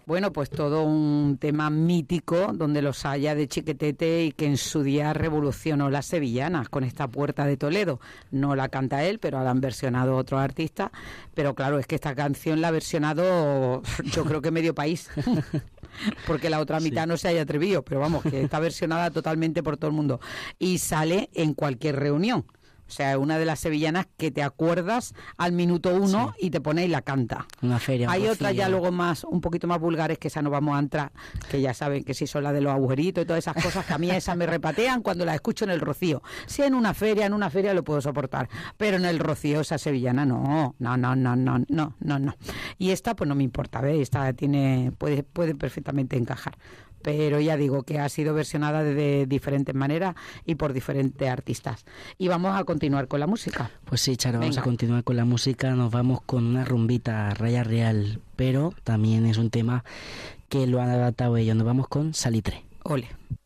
Bueno, pues todo un tema mítico donde los haya de Chiquetete y que en su día revolucionó las sevillanas con esta Puerta de Toledo. No la canta él, pero la han versionado otros artistas. Pero claro, es que esta canción la ha versionado yo creo que medio país. Porque la otra mitad no se haya atrevido, pero vamos, que está versionada totalmente por todo el mundo. Y sale en cualquier reunión. O sea, una de las sevillanas que te acuerdas al minuto 1 y te pone y la canta. Una feria. Hay otras ya luego un poquito más vulgares, que esa no vamos a entrar, que ya saben que sí son las de los agujeritos y todas esas cosas, que a mí esas me repatean cuando las escucho en el Rocío. Si en una feria lo puedo soportar, pero en el Rocío esa sevillana no. Y esta pues no me importa, ¿ves? Esta puede perfectamente encajar. Pero ya digo que ha sido versionada de diferentes maneras y por diferentes artistas. Y vamos a continuar con la música. Pues sí, Charo, vamos Venga. a continuar con la música. Nos vamos con una rumbita Raya Real, pero también es un tema que lo han adaptado ellos. Nos vamos con Salitre. Ole.